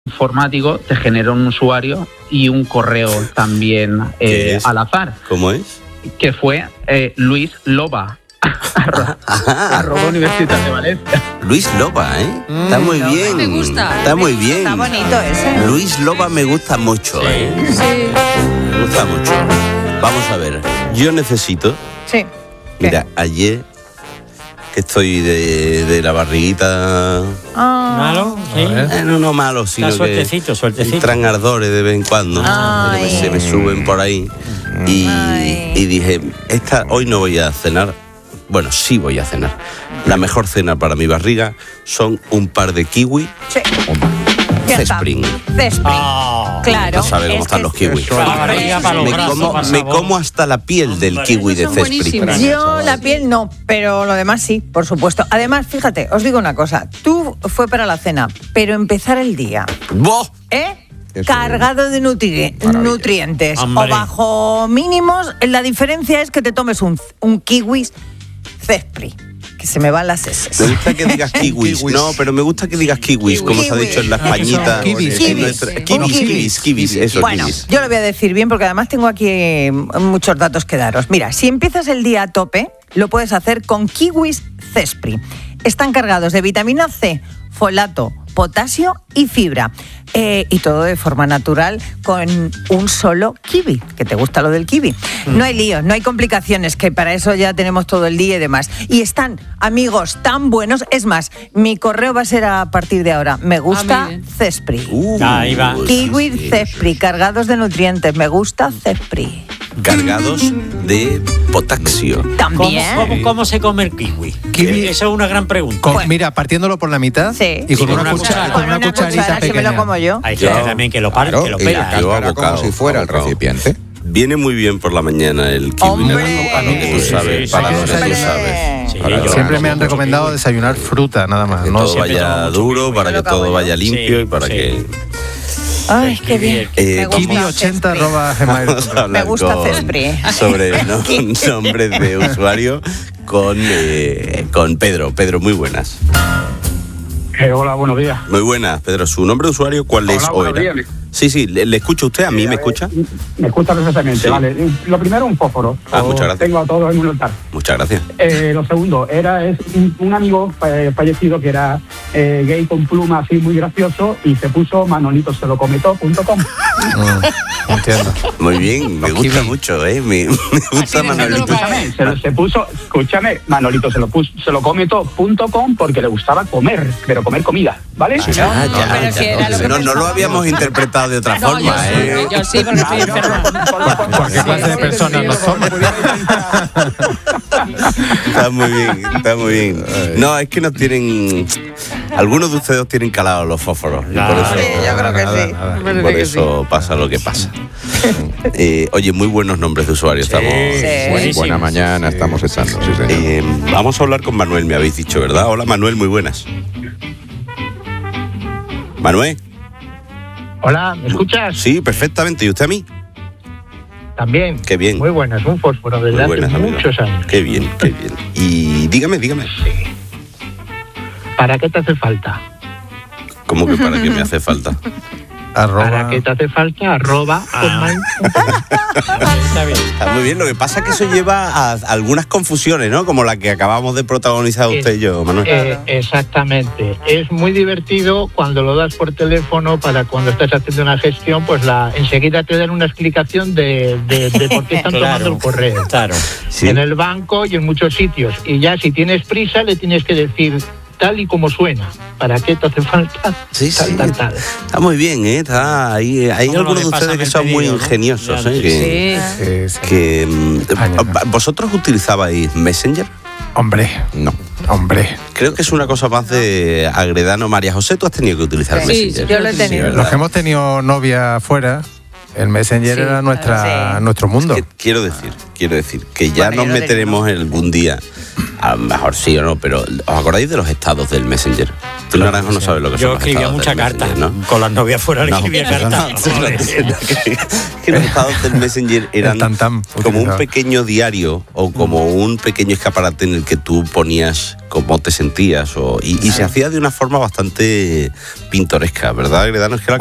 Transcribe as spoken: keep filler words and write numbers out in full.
informático te genera un usuario y un correo también eh, al azar. ¿Cómo es? Que fue eh, Luis Loba. Arroba Universidad de Valencia. Luis Loba, ¿eh? Mm, está muy no, bien. Me gusta. Está muy bien. Está bonito ese. Luis Loba me gusta mucho, ¿eh? Sí. Me gusta mucho. Vamos a ver. Yo necesito. Sí. Mira, ayer que estoy de, de la barriguita. Ah. ¿Malo? Sí. Eh, no, no malo, sino Está suertecito, que suertecito. entran ardores de vez en cuando. Ay. Se me suben por ahí. Y, y dije, esta, hoy no voy a cenar. Bueno, sí voy a cenar. La mejor cena para mi barriga son un par de kiwi. Sí. Cespring. Cespring. Oh, claro. No sabe cómo están los kiwis. Me como, me como hasta la piel del kiwi de Cespring. Yo la piel no, pero lo demás sí, por supuesto. Además, fíjate, os digo una cosa. Tú fue para la cena, pero empezar el día. ¡Boh! ¿Eh? Eso cargado de nutri nutrientes. Hombre. O bajo mínimos, la diferencia es que te tomes un, un kiwi Cespring. Que se me van las eses. Me gusta que digas kiwis. No, pero me gusta que digas kiwis, como se ha dicho en la españita. Kiwis. Kiwis, kiwis, kiwis, eso, bueno, kiwis. yo lo voy a decir bien porque además tengo aquí muchos datos que daros. Mira, si empiezas el día a tope, lo puedes hacer con kiwis Cespring. Están cargados de vitamina C, folato, potasio y fibra. Eh, y todo de forma natural con un solo kiwi, que te gusta lo del kiwi. Mm. No hay líos, no hay complicaciones, que para eso ya tenemos todo el día y demás. Y están, amigos, tan buenos. Es más, mi correo va a ser a partir de ahora. Me gusta Cespring. Uh, Ahí va. Kiwi sí, Cespring, cargados de nutrientes. Me gusta Cespring. Cargados de potasio. También. ¿Cómo, cómo, cómo se come el kiwi? kiwi? Esa es una gran pregunta. Con, pues, mira, partiéndolo por la mitad sí. y con, y una, una, cuchara, cuchara, con una, una cucharita cuchara, pequeña. Si me lo como yo. Hay gente también que lo parte, claro, que lo pega. Yo abocado, como si fuera el recipiente. Viene muy bien por la mañana el kiwi. ¡Hombre! Para lo que tú sabes. Sí, sí, para sí, lo que sí, tú sí, sabes. Sí, Ahora, siempre me han recomendado desayunar fruta, nada más. Que no todo vaya duro, para que todo vaya limpio y para que... Ay, qué bien. Eh, kiwi ochenta arroba gmail. Me gusta Cespring. Sobre ¿no? nombres de usuario con, eh, con Pedro. Pedro, muy buenas. Eh, hola, buenos días. Muy buenas, Pedro. ¿Su nombre de usuario cuál hola, es o era? Días. Sí, sí, ¿le, le escucha usted? ¿A mí eh, me escucha? Me escucha perfectamente, sí. Vale. Lo primero, un fósforo. Ah, muchas gracias. Tengo a todos en un altar. Muchas gracias. Eh, lo segundo, era es un, un amigo eh, fallecido que era eh, gay con pluma así muy gracioso y se puso manolito se lo cometó punto com. Mm, entiendo. Muy bien, me gusta mucho, ¿eh? Me, me gusta Manolito. Escúchame, se, se puso, escúchame, Manolito se lo puso, se lo cometó punto com porque le gustaba comer, pero comer comida, ¿vale? Ah, ya, no, ya, pero ya, si era no, lo que no, no lo habíamos interpretado de otra no, forma, yo sí, ¿eh? Yo sí, porque estoy enferma. ¿Por qué clase de personas no somos? Está muy bien, está muy bien. No, es que nos tienen... Algunos de ustedes tienen calados los fósforos. Y por eso, sí, yo creo que sí. Nada, por eso sí. Pasa lo que pasa. Eh, oye, muy buenos nombres de usuarios. Sí, estamos. Sí. Buena mañana, sí. Estamos echando. Sí, señor. Eh, vamos a hablar con Manuel, me habéis dicho, ¿verdad? Hola, Manuel, muy buenas. Manuel. Hola, ¿me escuchas? Sí, perfectamente. ¿Y usted a mí? También. Qué bien. Muy buenas, un fósforo desde muy buenas, hace amigo. muchos años. Qué bien, qué bien. Y dígame, dígame. Sí. ¿Para qué te hace falta? ¿Cómo que para qué me hace falta? Arroba. ¿Para qué te hace falta? Arroba. Ah. Está bien. Está muy bien. Lo que pasa es que eso lleva a algunas confusiones, ¿no? Como la que acabamos de protagonizar usted y yo, Manuel. Eh, exactamente. Es muy divertido cuando lo das por teléfono para cuando estás haciendo una gestión, pues la enseguida te dan una explicación de, de, de por qué están claro, tomando el correo. Claro. Sí. En el banco y en muchos sitios. Y ya si tienes prisa le tienes que decir tal y como suena. ¿Para qué te hace falta? Sí, tal, sí. tal, tal. Está muy bien, ¿eh? Está ahí, hay ¿Cómo algunos no de ustedes que son pedido, muy ¿no? ingeniosos, Ya, ¿eh? Que, Sí, sí. que, mm, ¿vosotros utilizabais Messenger? Hombre, No. hombre. Creo que es una cosa más de Agredano. María José, tú has tenido que utilizar Sí, Messenger. yo lo he tenido. Sí, Los que hemos tenido novia afuera, el Messenger Sí, era nuestra, sí. nuestro mundo. Que quiero decir, quiero decir que ya Bueno, nos yo lo meteremos en algún día, a lo mejor sí o no, pero ¿os acordáis de los estados del Messenger? Tú, Naranjo, no sabes lo que son Yo los escribía estados mucha del carta. Messenger, ¿no? Con las novias fuera le No, escribía no, cartas. no, no, que, que los estados del Messenger eran El tam-tam como un utilizado. pequeño diario o como un pequeño escaparate en el que tú ponías cómo te sentías o, y, y se hacía de una forma bastante pintoresca, ¿verdad, Gredano? Es que la